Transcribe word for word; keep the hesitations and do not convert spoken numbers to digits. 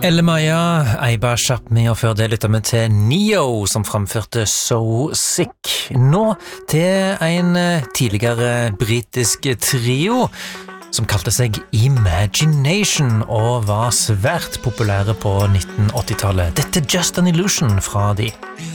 Elle Maya, Aiba Chapmi, og før det lytter vi til Neo, som framførte So Sick. Nå til en tidligere britisk trio, som kalte seg Imagination, og var svært populære på nitten åtti-tallet. Dette er Just an Illusion fra de.